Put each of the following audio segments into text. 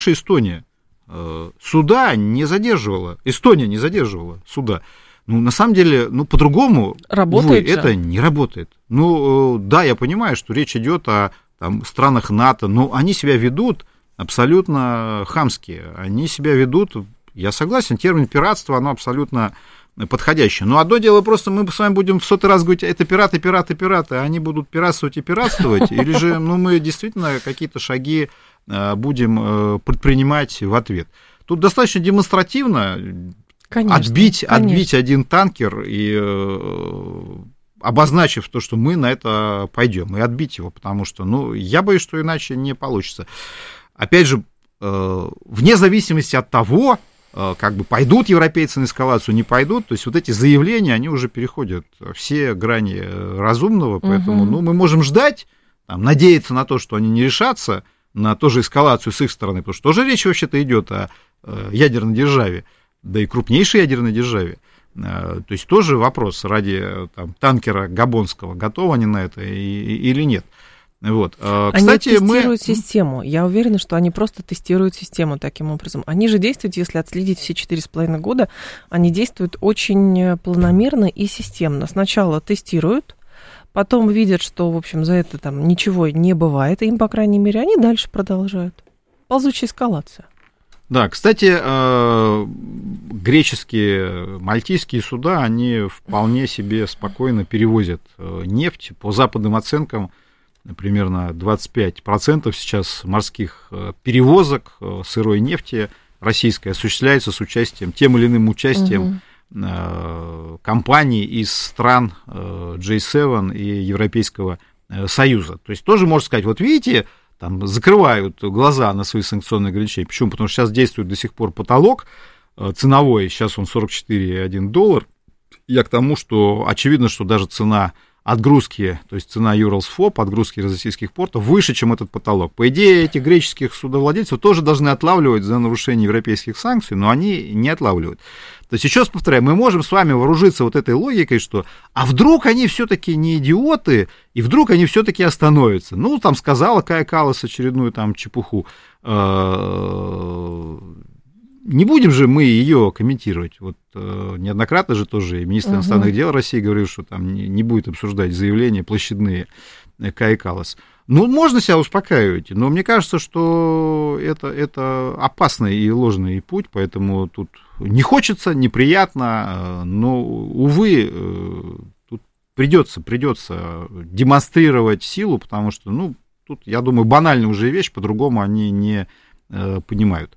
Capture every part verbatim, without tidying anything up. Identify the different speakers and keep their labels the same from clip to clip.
Speaker 1: Эстония. Суда не задерживала, Эстония не задерживала суда. Ну, на самом деле, ну, по-другому
Speaker 2: работает
Speaker 1: увы, это не работает. Ну, да, я понимаю, что речь идет о там, странах НАТО, но они себя ведут абсолютно хамски. Они себя ведут, я согласен, термин пиратство, оно абсолютно подходящее. Но одно дело просто, мы с вами будем в сотый раз говорить, это пираты, пираты, пираты, они будут пиратствовать и пиратствовать, или же, ну, мы действительно какие-то шаги будем предпринимать в ответ. Тут достаточно демонстративно конечно, отбить, конечно. отбить один танкер и обозначив то, что мы на это пойдем, и отбить его, потому что, ну, я боюсь, что иначе не получится. Опять же, вне зависимости от того, как бы пойдут европейцы на эскалацию, не пойдут, то есть вот эти заявления, они уже переходят все грани разумного, поэтому, угу. ну, мы можем ждать, там, надеяться на то, что они не решатся на ту же эскалацию с их стороны, потому что тоже речь вообще-то идет о ядерной державе, да и крупнейшей ядерной державе. То есть тоже вопрос ради там, танкера габонского, готовы они на это и, или нет. Вот. Кстати,
Speaker 2: они тестируют
Speaker 1: мы...
Speaker 2: систему. Я уверена, что они просто тестируют систему таким образом. Они же действуют, если отследить все четыре с половиной года, они действуют очень планомерно и системно. Сначала тестируют, потом видят, что, в общем, за это там ничего не бывает, им, по крайней мере, они дальше продолжают. Ползучая эскалация.
Speaker 1: Да, кстати, греческие, мальтийские суда, они вполне себе спокойно перевозят нефть. По западным оценкам, примерно двадцать пять процентов сейчас морских перевозок сырой нефти российской осуществляется с участием, тем или иным участием угу. компаний из стран джей семь и Европейского Союза. То есть тоже можно сказать, вот видите, там закрывают глаза на свои санкционные ограничения. Почему? Потому что сейчас действует до сих пор потолок ценовой, сейчас он сорок четыре целых один десятых доллара. Я к тому, что очевидно, что даже цена отгрузки, то есть цена Юралсфоп, отгрузки из российских портов, выше, чем этот потолок. По идее, этих греческих судовладельцев тоже должны отлавливать за нарушение европейских санкций, но они не отлавливают. То есть, еще раз повторяю, мы можем с вами вооружиться вот этой логикой, что а вдруг они все-таки не идиоты, и вдруг они все-таки остановятся. Ну, там сказала Кая Каллас очередную там чепуху. Не будем же мы ее комментировать. Вот э, неоднократно же тоже и министр иностранных uh-huh. дел России говорил, что там не, не будет обсуждать заявления площадные Каи Каллас. Ну, можно себя успокаивать, но мне кажется, что это, это опасный и ложный путь, поэтому тут не хочется, неприятно, но, увы, э, тут придется, придется демонстрировать силу, потому что, ну, тут, я думаю, банальная уже вещь, по-другому они не э, понимают.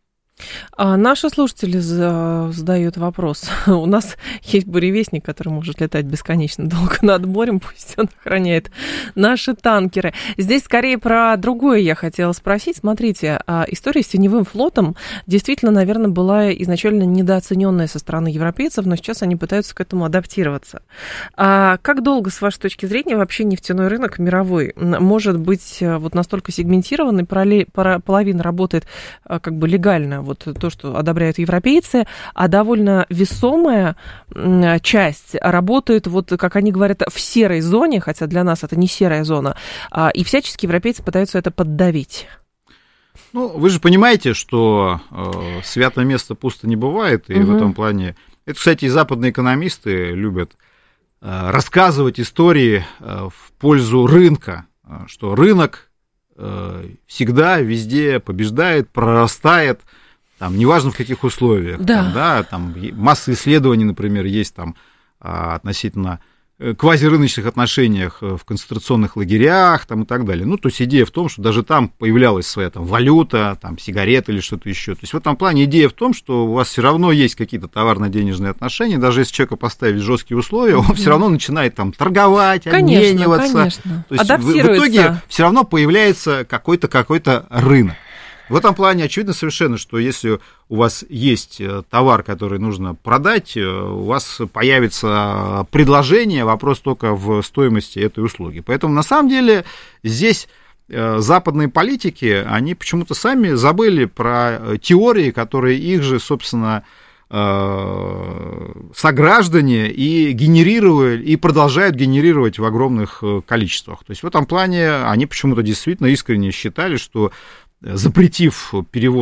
Speaker 2: А наши слушатели задают вопрос. У нас есть буревестник, который может летать бесконечно долго над морем, пусть он охраняет наши танкеры. Здесь скорее про другое я хотела спросить. Смотрите, история с теневым флотом действительно, наверное, была изначально недооцененная со стороны европейцев, но сейчас они пытаются к этому адаптироваться. А как долго, с вашей точки зрения, вообще нефтяной рынок мировой может быть вот настолько сегментированный, половина работает как бы легально, вот то, что одобряют европейцы, а довольно весомая часть работает, вот как они говорят, в серой зоне, хотя для нас это не серая зона, и всячески европейцы пытаются это поддавить.
Speaker 1: Ну, вы же понимаете, что э, святое место пусто не бывает, и угу. в этом плане... Это, кстати, и западные экономисты любят э, рассказывать истории э, в пользу рынка, что рынок э, всегда везде побеждает, прорастает, там, неважно в каких условиях,
Speaker 2: да.
Speaker 1: Там, да, там масса исследований, например, есть там относительно квазирыночных отношениях в концентрационных лагерях там, и так далее. Ну, то есть идея в том, что даже там появлялась своя там, валюта, там, сигареты или что-то еще. То есть в этом плане идея в том, что у вас все равно есть какие-то товарно-денежные отношения, даже если человеку поставить жесткие условия, он mm-hmm. все равно начинает там торговать, конечно, обмениваться.
Speaker 2: Конечно.
Speaker 1: То есть в, в итоге все равно появляется какой-то, какой-то рынок. В этом плане очевидно совершенно, что если у вас есть товар, который нужно продать, у вас появится предложение, вопрос только в стоимости этой услуги. Поэтому на самом деле здесь западные политики, они почему-то сами забыли про теории, которые их же, собственно, сограждане и генерировали, и продолжают генерировать в огромных количествах. То есть в этом плане они почему-то действительно искренне считали, что запретив перевоз